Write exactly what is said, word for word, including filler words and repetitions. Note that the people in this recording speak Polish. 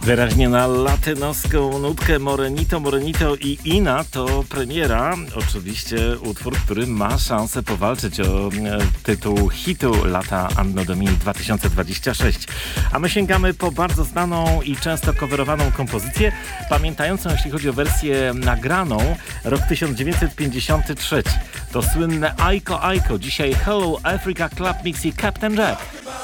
Wyraźnie na latynoską nutkę Morenito, Morenito i Ina to premiera. Oczywiście utwór, który ma szansę powalczyć o e, tytuł hitu lata Anno Domini dwa tysiące dwadzieścia sześć. A my sięgamy po bardzo znaną i często coverowaną kompozycję, pamiętającą, jeśli chodzi o wersję nagraną, rok tysiąc dziewięćset pięćdziesiąty trzeci. To słynne Aiko Aiko. Dzisiaj Hello Africa Club Mix i Captain Jack.